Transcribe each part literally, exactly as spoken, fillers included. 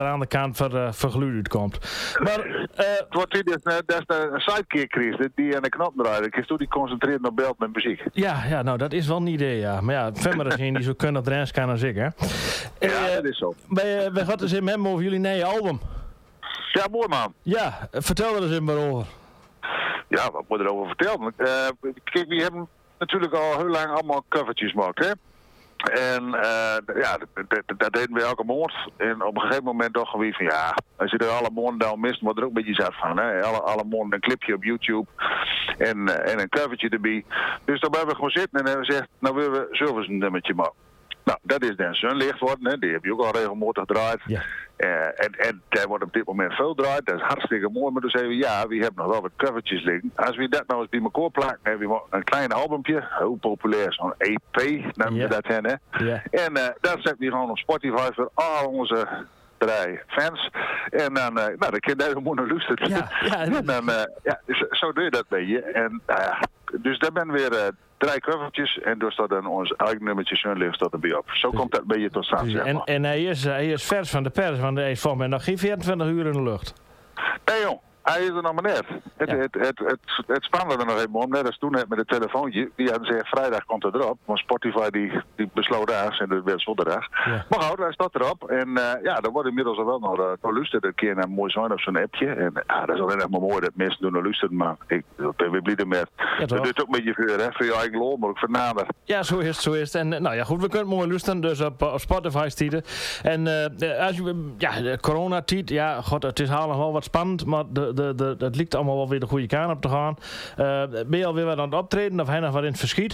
aan de kant van uh, vergluurd komt. Maar uh, het wordt hier dus, uh, dat is de sidekick-crisis die aan de knop draait. Ik is die concentreerd op beeld met muziek. Ja, ja, nou dat is wel een idee, ja. Maar ja, Femmer is een die zo kunnen drens kan als ik, hè. Ja, uh, dat is zo. Wij, uh, wij gaan eens in hem over jullie nieuwe album. Ja, mooi man. Ja, vertel er eens in maar over. Ja, wat moet ik erover vertellen? Uh, kijk, we hebben natuurlijk al heel lang allemaal covertjes gemaakt, hè. En uh, ja, dat deden we elke maand. En op een gegeven moment dachten we van ja, als je er alle maanden dan mist, wordt er ook een beetje zat van. Hè? Alle, alle maanden een clipje op YouTube en, uh, en een covertje erbij. Dus dan hebben we gewoon zitten en hebben we gezegd, nou willen we zelfs een nummertje maken. Nou, dat is dan Sunlicht worden, hè? Die heb je ook al regelmatig gedraaid. Ja. Uh, en, en daar wordt op dit moment veel gedraaid, dat is hartstikke mooi. Maar dan zeggen we, ja, we hebben nog wel wat covertjes liggen. Als we dat nou eens bij elkaar plakken, hebben we een klein albumpje, heel populair, zo'n E P, noemen ja. we dat hen, hè. Ja. En uh, dat zetten we gewoon op Spotify voor al onze drie fans. En dan, uh, nou, dan kun je even moeten luisteren. Ja, ja, en dan, uh, ja, zo, zo doe je dat een beetje. En, uh, dus daar ben weer... Uh, drie covertjes en dus staat dan ons eigen nummertje Sunlicht staat erbij op. Zo komt dat een beetje tot stand. Zeg maar. En, en hij, is, hij is vers van de pers, want hij is volgens mij nog geen vierentwintig uur in de lucht. Nee jong, hij is er nog maar net. Het, Ja. het, het, het, het, het spannende nog even om, net als toen net met het telefoontje, die hadden gezegd vrijdag komt het erop, maar Spotify die, die besloot daar en dat werd zondag. Ja. Maar goed, hij staat erop en uh, ja, er wordt inmiddels al wel nog uh, luisteren een keer naar een mooi zijn op zo'n appje. En ja, dat is alleen nog maar mooi dat mensen doen naar luisteren, maar ik ben weer blij met. Ja, dat doet ook een beetje voor, hè, voor je eigen lol, maar ook voor nader. Ja, zo is het, zo is het. En nou ja, goed, we kunnen mooi luisteren, dus op, op Spotify stieten. En uh, als je, ja, de coronatijd, ja, god, het is allemaal wel wat spannend, maar de, de, de, het lijkt allemaal wel weer de goede kant op te gaan. Uh, ben je alweer wat aan het optreden of hij nog wat in het verschiet?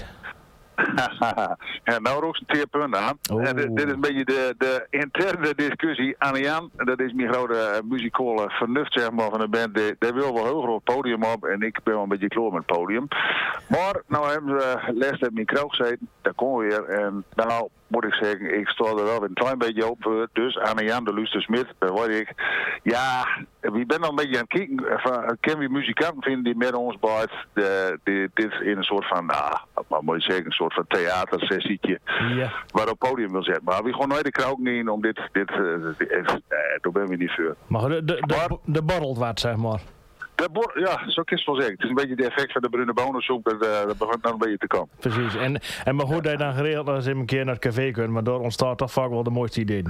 Ja, nou ook een teerpunt aan. Oh. En dit, dit is een beetje de, de interne discussie aan Jan. Dat is mijn grote uh, muzikale vernuft zeg maar, van de band. Die, die wil wel heel groot podium op en ik ben wel een beetje kloor met het podium. Maar nou hebben ze uh, les in mijn kroeg gezeten. Daar kon weer. En nou moet ik zeggen, ik sta er wel een klein beetje op voor. Dus aan Jan de Luster Smit, daar word ik. Ja, we ben al een beetje aan het kijken. Van, ken we muzikanten vinden die met ons bij dit in een soort van, nou, wat moet je zeggen, een soort van theatersessietje. Ja. Waar op het podium wil zetten. Maar we gewoon nooit de kroeg niet in om dit, dit, uh, dit uh, daar ben we niet voor. Maar de, de, de, de borrelt wat, zeg maar. De bor- ja, zo kun je het wel zeggen. Het is een beetje de effect van de bruine bonensoep. Dat, uh, dat begint nou een beetje te komen. Precies. En, en maar goed dat je dan geregeld als je een keer naar het café kunt, maar door ontstaat toch vaak wel de mooiste ideeën.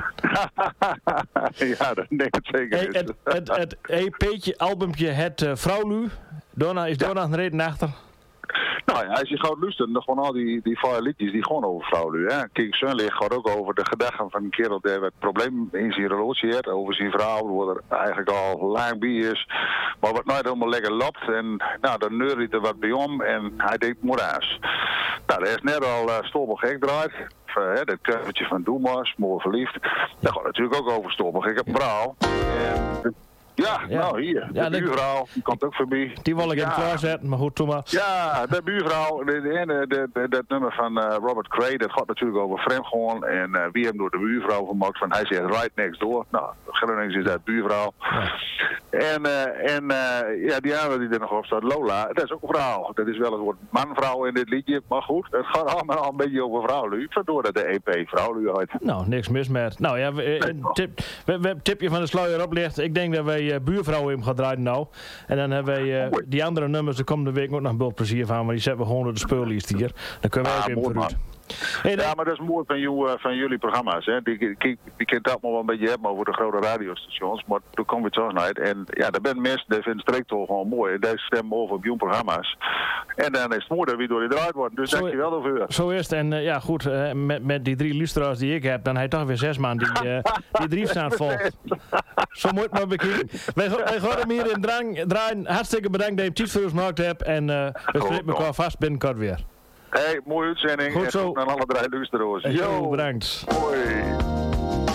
Ja, dat denk ik zeker. Hey, het, het, het E P'tje, albumpje, het uh, Vrouwlu. Daarna is daar nog een reden achter. Nou ja, als je gaat luisteren, dan gewoon al die, die vier liedjes die gewoon over vrouwen. Hè. Kijk, Sunlicht gaat ook over de gedachten van een kerel die het probleem in zijn relatie heeft. Over zijn vrouw, waar er eigenlijk al lang bij is. Maar wat nooit helemaal lekker loopt. En nou, dan neurt hij er wat bij om en hij denkt moeras. Nou, dat is net al uh, Stoppelgek draait. Uh, dat covertje van Doe maar, mooi verliefd. Dat gaat natuurlijk ook over Stoppelgek. Een brouw. En, Ja, ja, nou hier, de ja, buurvrouw, die komt ook voorbij. Die wil ik ja. even klaarzetten, maar goed, doe maar. Ja, de buurvrouw, de, de, de, de, de, dat nummer van uh, Robert Cray, dat gaat natuurlijk over vreemdgaan. En uh, wie hem door de buurvrouw gemaakt van, hij zegt right next door. Nou, Gronings is dat buurvrouw. Ja. En, uh, en uh, ja, die andere die er nog op staat, Lola, dat is ook een vrouw. Dat is wel een woord man-vrouw in dit liedje, maar goed, het gaat allemaal al een beetje over vrouwlu. Vandoor dat de E P vrouwlu uit. Nou, niks mis met. Nou ja, we, een tip, we, we, tipje van de sluier oplicht. Ik denk dat wij uh, buurvrouw hem gaan draaien nou. En dan hebben wij uh, die andere nummers, er komt de week ook nog een bult plezier van, maar die zetten we gewoon door de speurlijst hier. Dan kunnen we ah, ook even vooruit. Hey, ja, maar dat is mooi van, jou, uh, van jullie programma's. Hè. Die, die, die, die kent dat wel een beetje hebben over de grote radiostations, maar toen komt het zo uit. En ja, daar zijn mensen die vinden streektool gewoon mooi. En die stemmen over op jouw programma's. En dan is het mooi dat we door die draait worden. Dus zo, dankjewel daarvoor. Zo is het. En uh, ja, goed, uh, met, met die drie luisteraars die ik heb, dan heb je toch weer zes man die, uh, die drie staan volgt. Zo moet maar bekijken. Wij, wij gaan hem hier in drang, draaien. Hartstikke bedankt dat je het voor ons gemaakt hebt. En uh, we spreken elkaar vast binnenkort weer. Hey, mooie uitzending. Goed zo. En aan alle drie luisteraars. Yo, bedankt. Hoi.